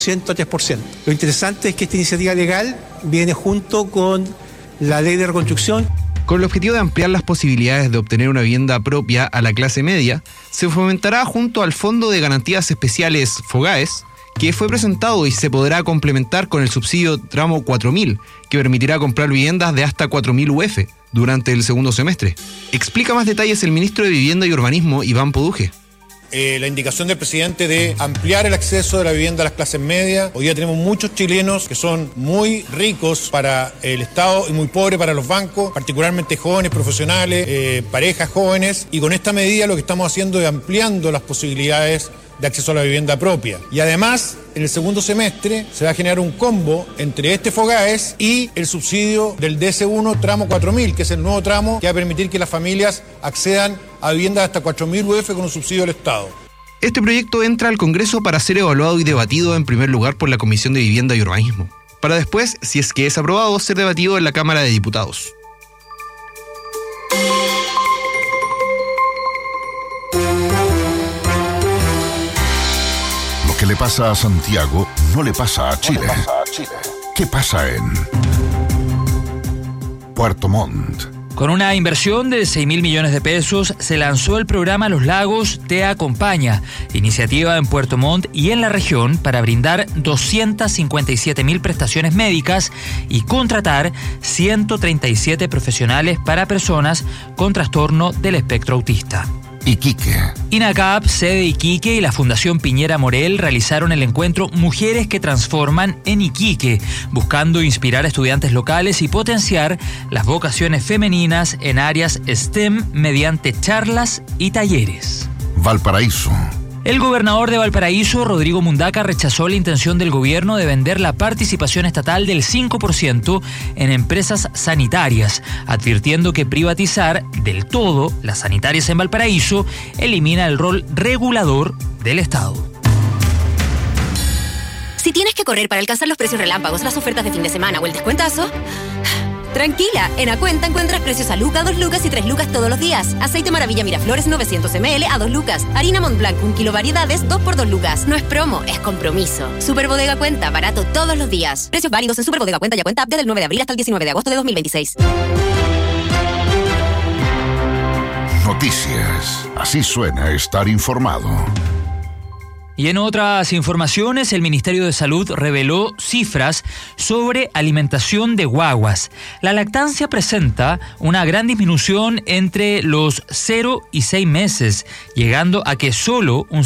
2% a 3%. Lo interesante es que esta iniciativa legal viene junto con la ley de reconstrucción. Con el objetivo de ampliar las posibilidades de obtener una vivienda propia a la clase media, se fomentará junto al Fondo de Garantías Especiales FOGAES, que fue presentado y se podrá complementar con el subsidio tramo 4000, que permitirá comprar viviendas de hasta 4000 UF durante el segundo semestre. Explica más detalles el ministro de Vivienda y Urbanismo, Iván Poduje. La indicación del presidente de ampliar el acceso de la vivienda a las clases medias. Hoy día tenemos muchos chilenos que son muy ricos para el Estado y muy pobres para los bancos, particularmente jóvenes, profesionales, parejas jóvenes, y con esta medida lo que estamos haciendo es ampliando las posibilidades de acceso a la vivienda propia. Y además, en el segundo semestre se va a generar un combo entre este FOGAES y el subsidio del DS1 tramo 4000, que es el nuevo tramo que va a permitir que las familias accedan a viviendas hasta 4000 UF con un subsidio del Estado. Este proyecto entra al Congreso para ser evaluado y debatido en primer lugar por la Comisión de Vivienda y Urbanismo, para después, si es que es aprobado, ser debatido en la Cámara de Diputados. ¿Qué le pasa a Santiago? No le pasa a Chile. ¿Qué pasa en Puerto Montt? Con una inversión de 6.000 millones de pesos, se lanzó el programa Los Lagos Te Acompaña, iniciativa en Puerto Montt y en la región para brindar 257.000 prestaciones médicas y contratar 137 profesionales para personas con trastorno del espectro autista. Iquique. INACAP, sede Iquique, y la Fundación Piñera Morel realizaron el encuentro Mujeres que Transforman en Iquique, buscando inspirar a estudiantes locales y potenciar las vocaciones femeninas en áreas STEM mediante charlas y talleres. Valparaíso. El gobernador de Valparaíso, Rodrigo Mundaca, rechazó la intención del gobierno de vender la participación estatal del 5% en empresas sanitarias, advirtiendo que privatizar del todo las sanitarias en Valparaíso elimina el rol regulador del Estado. Si tienes que correr para alcanzar los precios relámpagos, las ofertas de fin de semana o el descuentazo, tranquila, en Acuenta encuentras precios a Luca, 2 lucas y 3 lucas todos los días. Aceite Maravilla Miraflores 900 ml a 2 lucas. Harina Montblanc 1 kilo variedades 2 por 2 lucas. No es promo, es compromiso. Superbodega Cuenta, barato todos los días. Precios válidos en Superbodega Cuenta y Acuenta App desde el 9 de abril hasta el 19 de agosto de 2026. Noticias. Así suena estar informado. Y en otras informaciones, el Ministerio de Salud reveló cifras sobre alimentación de guaguas. La lactancia presenta una gran disminución entre los 0 y 6 meses, llegando a que solo un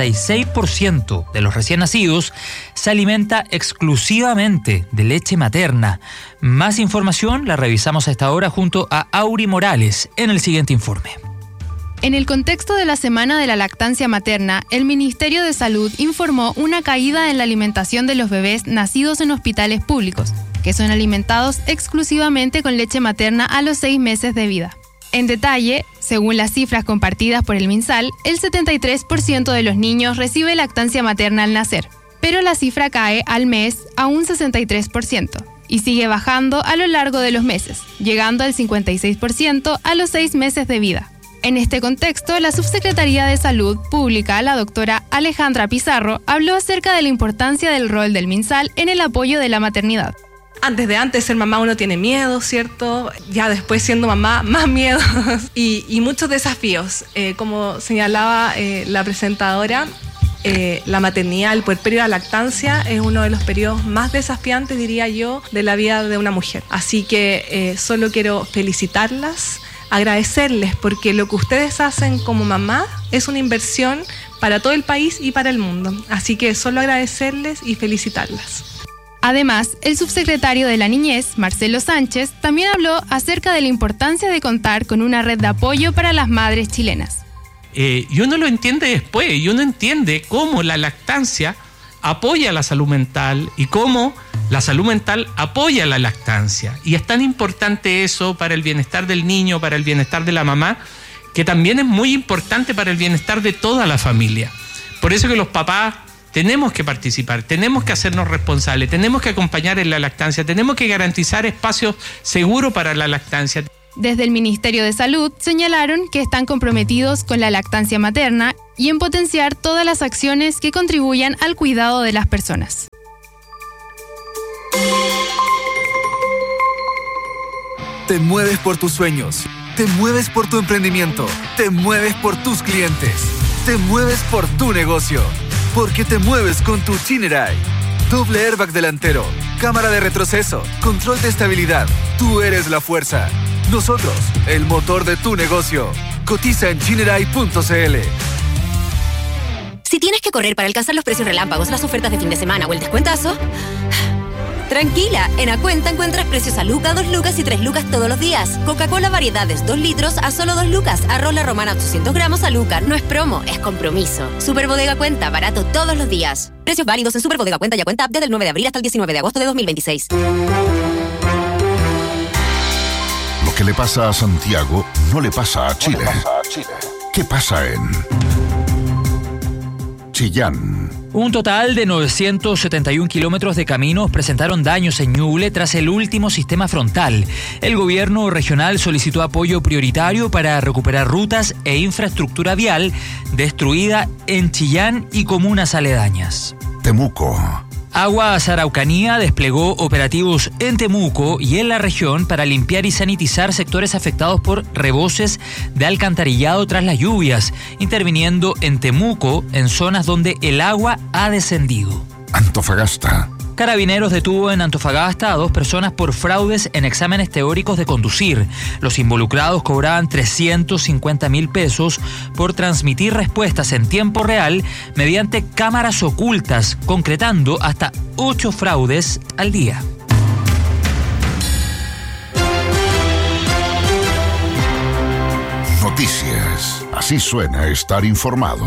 56% de los recién nacidos se alimenta exclusivamente de leche materna. Más información la revisamos a esta hora junto a Auri Morales en el siguiente informe. En el contexto de la Semana de la Lactancia Materna, el Ministerio de Salud informó una caída en la alimentación de los bebés nacidos en hospitales públicos, que son alimentados exclusivamente con leche materna a los 6 meses de vida. En detalle, según las cifras compartidas por el MinSal, el 73% de los niños recibe lactancia materna al nacer, pero la cifra cae al mes a un 63% y sigue bajando a lo largo de los meses, llegando al 56% a los 6 meses de vida. En este contexto, la Subsecretaría de Salud Pública, la doctora Alejandra Pizarro, habló acerca de la importancia del rol del MinSal en el apoyo de la maternidad. Antes de ser mamá uno tiene miedo, ¿cierto? Ya después siendo mamá, más miedo y muchos desafíos. Como señalaba la presentadora, la maternidad, el puerperio, la lactancia es uno de los periodos más desafiantes, diría yo, de la vida de una mujer. Así que solo quiero felicitarlas, agradecerles, porque lo que ustedes hacen como mamá es una inversión para todo el país y para el mundo. Así que solo agradecerles y felicitarlas. Además, el subsecretario de la Niñez, Marcelo Sánchez, también habló acerca de la importancia de contar con una red de apoyo para las madres chilenas. Y uno lo entiende después, y uno entiende cómo la lactancia apoya la salud mental y cómo la salud mental apoya la lactancia. Y es tan importante eso para el bienestar del niño, para el bienestar de la mamá, que también es muy importante para el bienestar de toda la familia. Por eso que los papás tenemos que participar, tenemos que hacernos responsables, tenemos que acompañar en la lactancia, tenemos que garantizar espacios seguros para la lactancia. Desde el Ministerio de Salud señalaron que están comprometidos con la lactancia materna y en potenciar todas las acciones que contribuyan al cuidado de las personas. Te mueves por tus sueños, te mueves por tu emprendimiento, te mueves por tus clientes, te mueves por tu negocio, porque te mueves con tu Chinerai. Doble airbag delantero, cámara de retroceso, control de estabilidad. Tú eres la fuerza. Nosotros, el motor de tu negocio. Cotiza en chinerai.cl. Si tienes que correr para alcanzar los precios relámpagos, las ofertas de fin de semana o el descuentazo, tranquila, en Acuenta encuentras precios a Luca, 2 lucas y 3 lucas todos los días. Coca-Cola variedades 2 litros a solo 2 lucas. Arroz La Romana 800 gramos a Luca. No es promo, es compromiso. Superbodega Cuenta, barato todos los días. Precios válidos en Superbodega Cuenta y Acuenta App desde el 9 de abril hasta el 19 de agosto de 2026. Lo que le pasa a Santiago no le pasa a Chile. ¿Qué pasa en Chillán? Un total de 971 kilómetros de caminos presentaron daños en Ñuble tras el último sistema frontal. El gobierno regional solicitó apoyo prioritario para recuperar rutas e infraestructura vial destruida en Chillán y comunas aledañas. Temuco. Aguas Araucanía desplegó operativos en Temuco y en la región para limpiar y sanitizar sectores afectados por reboses de alcantarillado tras las lluvias, interviniendo en Temuco en zonas donde el agua ha descendido. Antofagasta. Carabineros detuvo en Antofagasta a 2 personas por fraudes en exámenes teóricos de conducir. Los involucrados cobraban 350.000 pesos por transmitir respuestas en tiempo real mediante cámaras ocultas, concretando hasta 8 fraudes al día. Noticias. Así suena estar informado.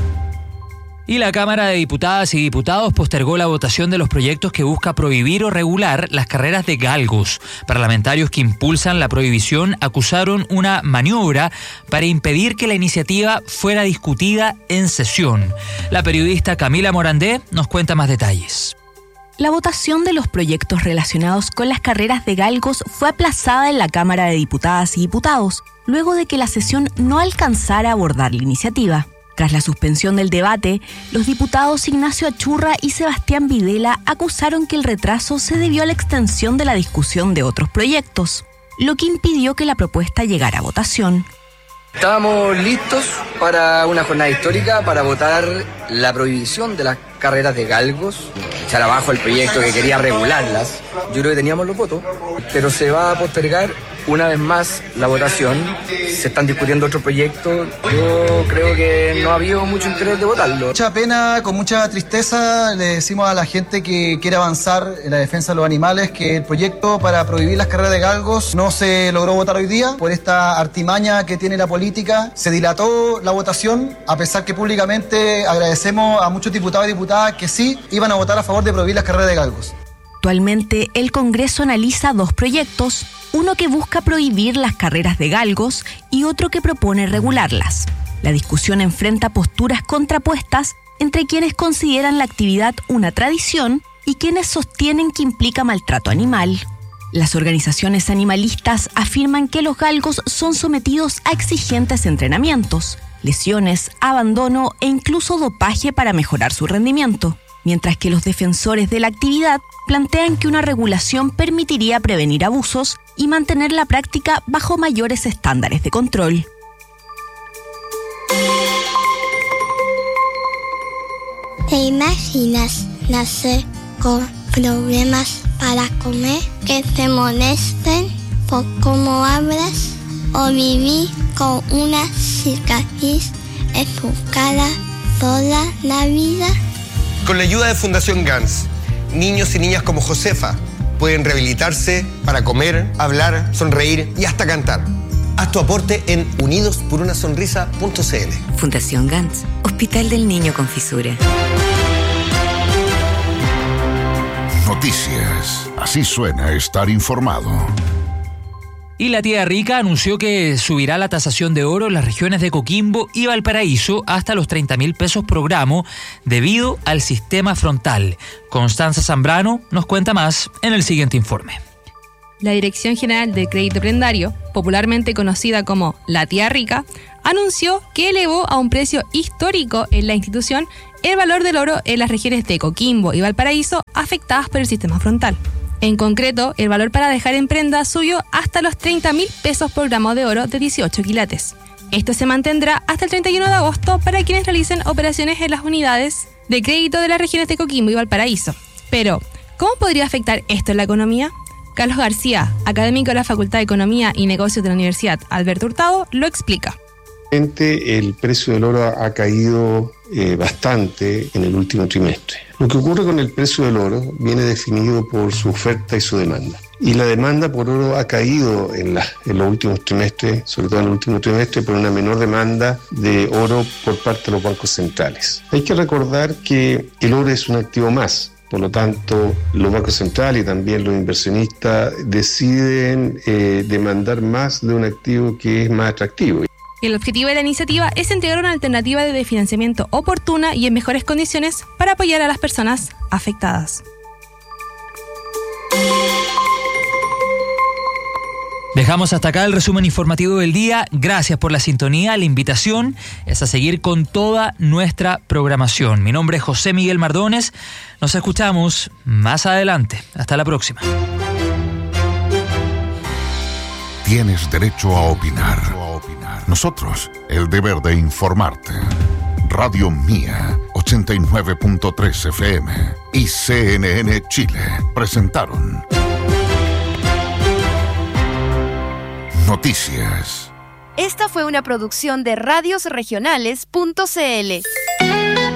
Y la Cámara de Diputadas y Diputados postergó la votación de los proyectos que busca prohibir o regular las carreras de galgos. Parlamentarios que impulsan la prohibición acusaron una maniobra para impedir que la iniciativa fuera discutida en sesión. La periodista Camila Morandé nos cuenta más detalles. La votación de los proyectos relacionados con las carreras de galgos fue aplazada en la Cámara de Diputadas y Diputados, luego de que la sesión no alcanzara a abordar la iniciativa. Tras la suspensión del debate, los diputados Ignacio Achurra y Sebastián Videla acusaron que el retraso se debió a la extensión de la discusión de otros proyectos, lo que impidió que la propuesta llegara a votación. Estábamos listos para una jornada histórica para votar la prohibición de las carreras de galgos, echar abajo el proyecto que quería regularlas. Yo creo que teníamos los votos, pero se va a postergar una vez más la votación. Se están discutiendo otros proyectos. Yo creo que no ha habido mucho interés de votarlo. Mucha pena, con mucha tristeza, le decimos a la gente que quiere avanzar en la defensa de los animales que el proyecto para prohibir las carreras de galgos no se logró votar hoy día por esta artimaña que tiene la política. Se dilató la votación, a pesar que públicamente agradecemos a muchos diputados y diputadas que sí iban a votar a favor de prohibir las carreras de galgos. Actualmente, el Congreso analiza 2 proyectos, uno que busca prohibir las carreras de galgos y otro que propone regularlas. La discusión enfrenta posturas contrapuestas entre quienes consideran la actividad una tradición y quienes sostienen que implica maltrato animal. Las organizaciones animalistas afirman que los galgos son sometidos a exigentes entrenamientos, lesiones, abandono e incluso dopaje para mejorar su rendimiento, mientras que los defensores de la actividad plantean que una regulación permitiría prevenir abusos y mantener la práctica bajo mayores estándares de control. ¿Te imaginas nacer con problemas para comer, que te molesten por cómo hablas o vivir con una cicatriz en tu cara toda la vida? Con la ayuda de Fundación GANS, niños y niñas como Josefa pueden rehabilitarse para comer, hablar, sonreír y hasta cantar. Haz tu aporte en unidosporunasonrisa.cl. Fundación GANS, Hospital del Niño con Fisura. Noticias. Así suena estar informado. Y la Tía Rica anunció que subirá la tasación de oro en las regiones de Coquimbo y Valparaíso hasta los 30.000 pesos por gramo debido al sistema frontal. Constanza Zambrano nos cuenta más en el siguiente informe. La Dirección General de Crédito Prendario, popularmente conocida como la Tía Rica, anunció que elevó a un precio histórico en la institución el valor del oro en las regiones de Coquimbo y Valparaíso afectadas por el sistema frontal. En concreto, el valor para dejar en prenda subió hasta los 30.000 pesos por gramo de oro de 18 quilates. Esto se mantendrá hasta el 31 de agosto para quienes realicen operaciones en las unidades de crédito de las regiones de Coquimbo y Valparaíso. Pero, ¿cómo podría afectar esto en la economía? Carlos García, académico de la Facultad de Economía y Negocios de la Universidad Alberto Hurtado, lo explica. El precio del oro ha caído bastante en el último trimestre. Lo que ocurre con el precio del oro viene definido por su oferta y su demanda. Y la demanda por oro ha caído en los últimos trimestres, sobre todo en el último trimestre, por una menor demanda de oro por parte de los bancos centrales. Hay que recordar que el oro es un activo más. Por lo tanto, los bancos centrales y también los inversionistas deciden demandar más de un activo que es más atractivo. El objetivo de la iniciativa es entregar una alternativa de financiamiento oportuna y en mejores condiciones para apoyar a las personas afectadas. Dejamos hasta acá el resumen informativo del día. Gracias por la sintonía. La invitación es a seguir con toda nuestra programación. Mi nombre es José Miguel Mardones. Nos escuchamos más adelante. Hasta la próxima. Tienes derecho a opinar. Nosotros, el deber de informarte. Radio Mía, 89.3 FM y CNN Chile presentaron Noticias. Esta fue una producción de radiosregionales.cl.